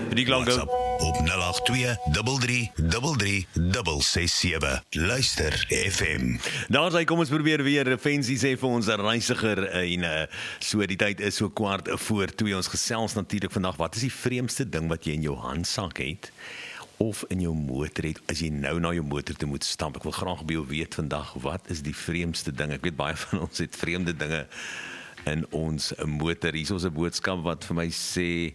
Die klanke. WhatsApp op 082-33-667. Luister FM. Daar sy, kom ons probeer weer. Fancy sê vir ons 'n reisiger en so die tyd is so 1:15. Ons gesels natuurlik vandag. Wat is die vreemdste ding wat jy in jou handsak het? Of in jou motor het, as jy nou na jou motor toe moet stap. Ek wil graag by jou weet vandag, wat is die vreemdste ding? Ek weet baie van ons het vreemde dinge in ons motor. Hier is ons 'n boodskap wat vir my sê,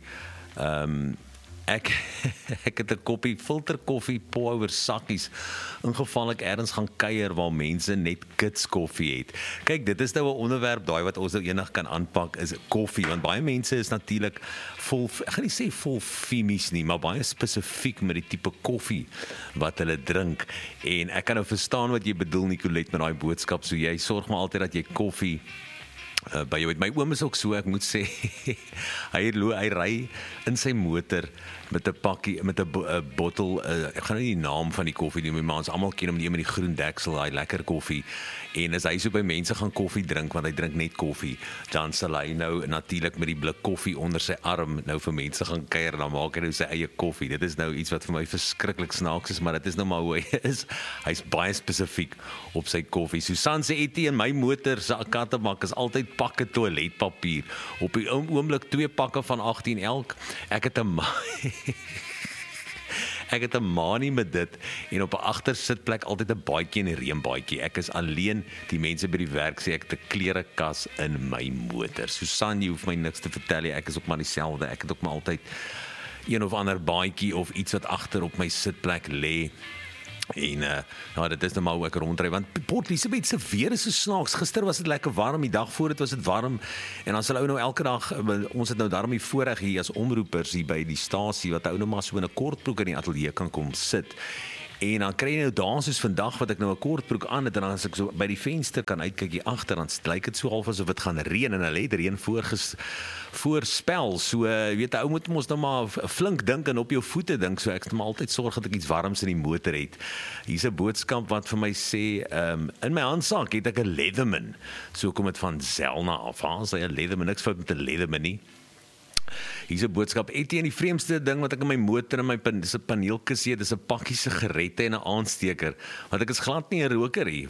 ek het 'n koppie filterkoffie pour sakkies in geval ek ergens gaan kuier waar mense net kits koffie het. Kyk, dit is nou 'n onderwerp daai wat ons nou eendag kan aanpak, is koffie, want baie mense is natuurlik vol, ek gaan nie sê vol femies nie, maar baie spesifiek met die tipe koffie wat hulle drink. En ek kan nou verstaan wat jy bedoel, Nicolet, met daai boodskap. So jy sorg maar altyd dat jy koffie by jou het. My oom is ook so, ek moet sê, hy ry in sy motor met 'n pakkie, met 'n bottel, ek gaan nie die naam van die koffie noem, maar ons almal ken hom, die een met die groen deksel, daai lekker koffie. En as hy so by mense gaan koffie drink, want hy drink net koffie, dan sal hy nou natuurlik met die blik koffie onder sy arm nou vir mense gaan kuier, dan maak hy nou sy eie koffie. Dit is nou iets wat vir my verskriklik snaaks is, maar dit is nou maar hoe hy is. Hy's baie spesifiek op sy koffie. Susan sê, in my motor se kattebak is altyd pakke toiletpapier. Op die oomblik 2 pakke van 18 elk. Ek het 'n manie met dit, en op 'n agtersitplek altyd 'n baadjie en 'n reënbaadjie. Ek is alleen, die mense by die werk sê ek het 'n klerekas in my motor. Susan, jy hoef my niks te vertel nie, ek is ook maar dieselfde. Ek het ook maar altyd een of ander baadjie of iets wat agter op my sitplek lê. En ja, dit is nou maar hoe ek rondry, want Port Elizabeth se weer is so snaaks. Gister was dit lekker warm, die dag voor dit was dit warm, en dan sal ou nou elke dag, ons het nou daarom die voorreg hier as omroepers hier by die stasie, wat ou nou maar so in 'n kortbroek in die ateljee kan kom sit. En dan kry jy nou dae soos vandag, wat ek nou 'n kortbroek aan het, en dan as ek so by die venster kan uitkyk hier agter, dan lyk dit so half asof dit gaan reën, en hulle het reën voorspel. So, weet, ou moet mos nou maar flink dink en op jou voete dink, so ek moet maar altyd sorg dat ek iets warms in die motor het. Hier's 'n boodskap wat vir my sê, in my handsak het ek 'n Leatherman. So kom dit van Zelna af, sy 'n Leatherman, niks fout met 'n Leatherman nie. Hier's 'n boodskap, die vreemdste ding wat ek in my motor en my paneelkussie het, is 'n pakkie sigarette en 'n aansteker, want ek is glad nie 'n roker nie,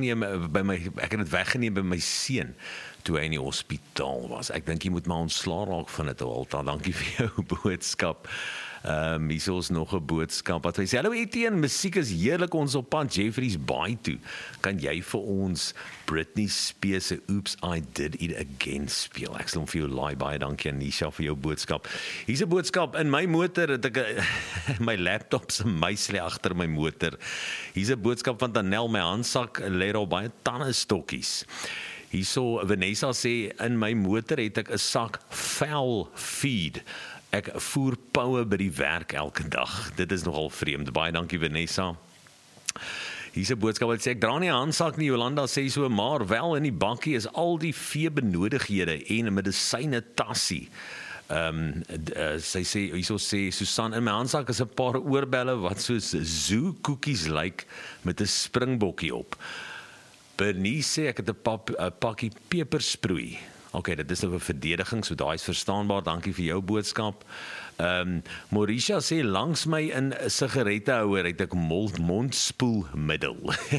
ek het dit weggeneem by my seun, toe hy in die hospitaal was. Ek dink jy moet maar ontslaa raak van dit, Walter. Dankie vir jou boodskap. Hier is ons nog 'n boodskap wat hy sê, hallo Etienne, musiek is heerlik, ons op pad Jeffreys Bay toe. Kan jy vir ons Britney Spears se Oops, I Did It Again speel? Ek sal hom vir jou laai, baie dankie Anisha vir jou boodskap. Hier's 'n boodskap, in my motor het ek my laptop se muis lê agter my motor. Hier's 'n boodskap van Danel, my handsak lê daar baie tandestokkies. Hierso Vanessa sê, in my motor het ek 'n sak fowl feed. Ek voer poue by die werk elke dag. Dit is nogal vreemd. Baie dankie Vanessa. Hier's 'n boodskap wat sê, ek dra nie 'n handsak nie, Jolanda sê so, maar wel in die bakkie is al die veebenodighede en 'n medisyne tassie. Sy sê, hierso sê Susan, in my handsak is 'n paar oorbelle wat soos zoo koekies lyk met 'n springbokkie op. Bernice sê, ek het 'n pakkie pepersproei. Okay, dit is nou 'n verdediging, so daai is verstaanbaar. Dankie vir jou boodskap. Mauricia sê, langs my in 'n sigarettehouer het ek mondspoelmiddel.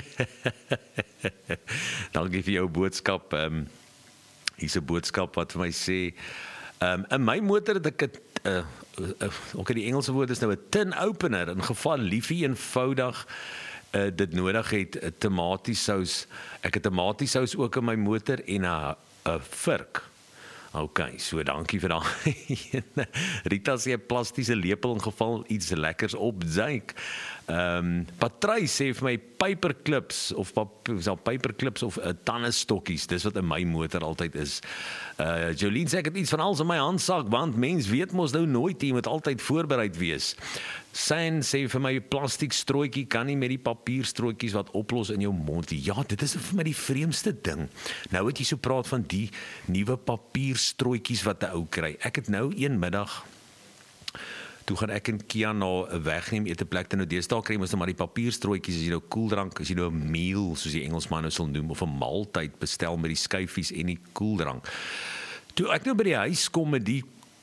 Dankie vir jou boodskap. Hier's 'n boodskap wat vir my sê, in my motor het ek 'n okay, die Engelse woord is nou 'n tin opener, in geval liefie eenvoudig dit nodig het, tomatiesous. Ek het tomatiesous ook in my motor en 'n vurk. Okay, so dankie vir daai. Rita sê 'n plastiese lepel in geval iets lekkers opduik. Patrice sê vir my paperclips of tandestokkies, dis wat in my motor altyd is. Jolene sê, ek het iets van alles in my handsak, want mens weet mos nou nooit, jy moet altyd voorbereid wees. San sê vir my, plastiek strooitjie kan nie met die papierstrooitjies wat oplos in jou mond. Ja, dit is vir my die vreemdste ding. Nou het jy so praat van die nuwe papierstrooitjies wat 'n ou kry. Ek het nou een middag, toe gaan ek en Kian na 'n wegneem eteplek, nou deesdae kry ons nou maar die papierstrooitjies, as jy nou koeldrank, as jy nou 'n meal, soos die Engelsman nou sal noem, of 'n maaltyd bestel met die skyfies en die koeldrank. Toe ek nou by die huis kom met die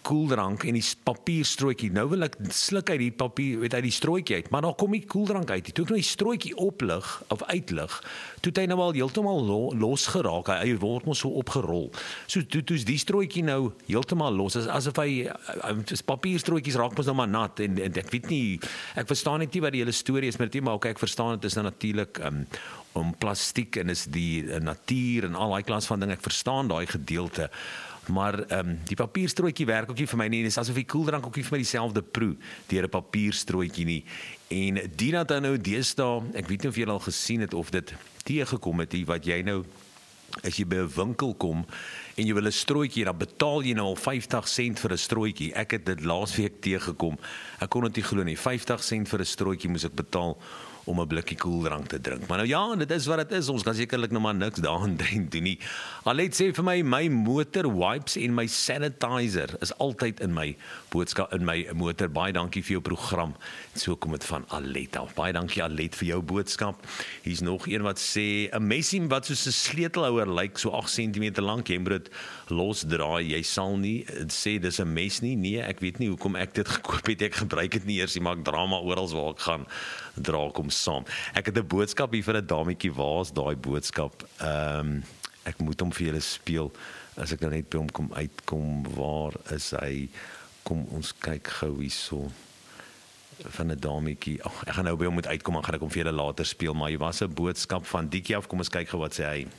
koeldrank en die papierstrootjie. Nou wil ek sluk uit die papier, uit die strootjie uit, maar daar kom die koeldrank uit. Toe ek nou die strootjie oplig of uitlig, toe het hy nou al heeltemal los geraak. Hy word mos so opgerol. So toe's die strootjie nou heeltemal los, asof hy papierstrootjies raak mos nou maar nat en ek weet nie, ek verstaan net nie wat die hele storie is met dit, maar ek verstaan dit is nou natuurlik om plastiek en is die natuur en al daai klas van ding, ek verstaan daai gedeelte. Maar die papierstrootjie werk ook nie vir my nie, dis asof die koeldrank ook nie vir my dieselfde proe deur 'n papierstrootjie nie. En die dat nou deesdae, ek weet nie of jy al gesien het of dit teëgekom het, wat jy nou, as jy by 'n winkel kom en jy wil 'n strootjie, dan betaal jy nou al 50 sent vir 'n strootjie. Ek het dit laasweek teëgekom. Ek kon dit nie glo nie. 50 sent vir 'n strootjie moes ek betaal om 'n blikkie koeldrank te drink. Maar nou ja, dit is wat dit is. Ons kan sekerlik nou maar niks daaraan doen nie. Alet sê vir my motor wipes en my sanitizer is altyd in my boodskap in my motor. Baie dankie vir jou program. So kom dit van Alet af. Baie dankie Alet vir jou boodskap. Hier's nog een wat sê 'n messie wat soos 'n sleutelhouer lyk, so 8 cm lank, jy moet dit losdraai. Jy sal nie sê dis 'n mes nie. Nee, ek weet nie hoekom ek dit gekoop het. Ek gebruik dit nie eers nie, maar ek dra maar oral waar ek gaan. Dra kom saam. Ek het 'n boodskap hier vir 'n dametjie. Waar is daai boodskap? Ek moet hom vir julle speel as ek nou net by hom kom uitkom. Waar is hy? Kom ons kyk gou hierso van 'n dametjie. Ek gaan nou by hom moet uitkom, dan gaan ek hom vir julle later speel, maar hier was 'n boodskap van Diekie af. Kom ons kyk gou wat sê hy.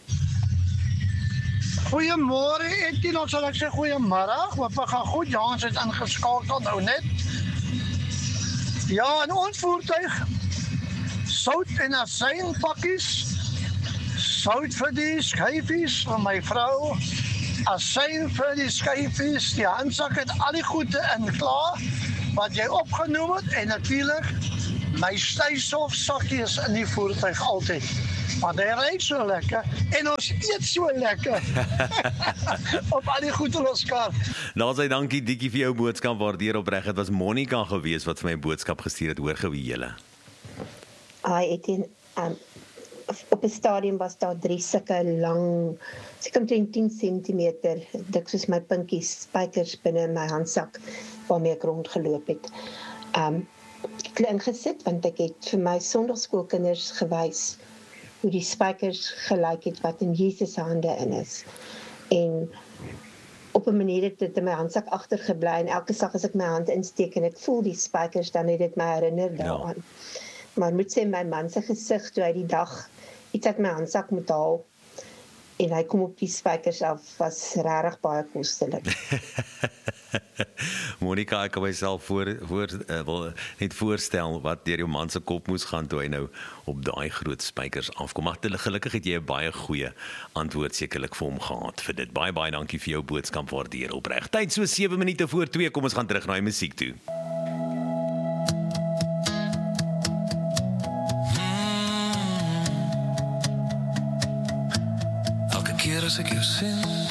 Goeiemôre Etienne, ons sal ek sê goeiemôre. Wat gaan goed? Ja, ons het ingeskakel nou net. Ja, en ons voertuig sout en asyn pakkies. Sout vir die skyfies van my vrou. Asyn vir die skyfies. Die handsak het al die goede in klaar wat jy opgenoem het en natuurlik my styfstof sakkies in die voertuig altyd. Maar hy ry so lekker en ons eet so lekker. Op al die goed in ons kar. Nou sê dankie Diekie vir jou boodskap, waardeer opreg. Dit was Monica gewees wat vir my 'n boodskap gestuur het. Hoor gou wie julle. Etienne, op 'n stadium was daar 3 sulke lang, seker omtrent 10 cm, dik soos my pinkie spykers binne my handsak waarmee ek rondgeloop het. Ek het ingesit want ek het vir my sonndagskoolkinders gewys hoe die spykers gelyk het wat in Jesus se hande in is. En op 'n manier het dit in my handsak agtergebly en elke slag as ek my hand insteek en ek voel die spykers, dan het dit my herinner daaraan. Ja. Maar moet sê my man se gesig toe hy die dag iets uit my handsak moet haal en hy kom op die spykers af, was regtig baie kostelik. Monica, ek kan myself wil net voorstel wat deur jou man se kop moes gaan toe hy nou op daai groot spykers afkom. Maar gelukkig het jy 'n baie goeie antwoord sekerlik vir hom gehad vir dit. Baie dankie vir jou boodskap, waardeer opreg. Tyd so 7 minute voor 2, kom ons gaan terug na die musiek toe. Elke keer as ek jou sien,